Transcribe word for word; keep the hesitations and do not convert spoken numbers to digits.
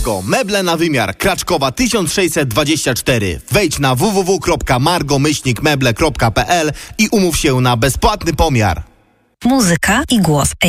Margo, meble na wymiar, Kraczkowa tysiąc sześćset dwadzieścia cztery. Wejdź na w w w kropka margo myślnik meble kropka p l i umów się na bezpłatny pomiar. Muzyka i głos